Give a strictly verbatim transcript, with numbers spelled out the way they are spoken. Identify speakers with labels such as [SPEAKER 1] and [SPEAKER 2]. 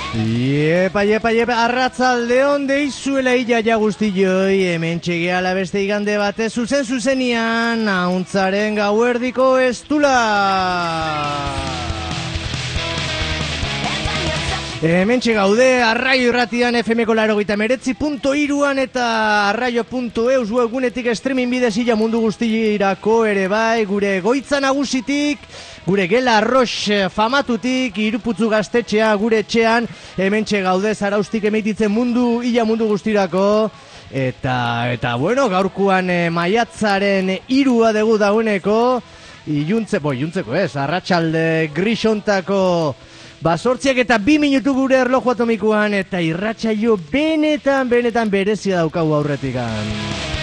[SPEAKER 1] Iepa, iepa, iepa, arratzaldeon deizuela iaia guztioi, hemen txegeala beste igande batez zuzen zuzenian, ahuntzaren gauerdiko estula. Hemen txegaude, arraio irratian F M ko laurogeita hemeretzi puntu hiruan eta arraio puntu eus webgunetik streaming bidez illa mundu guztirako ere bai, gure goitza nagusitik, gure gela arrox famatutik, Iruputzu gaztetxea gure etxean, hemen txegaude zaraustik emititzen mundu, illa mundu guztirako. Eta, eta bueno, gaurkuan e, maiatzaren hirua dugu dauneko, iluntze, bo, iluntzeko ez, arratsalde grisontako basortziak eta bi minutu gure erloju atomikoan, eta irratsaio benetan, benetan berezia daukagu aurretikan.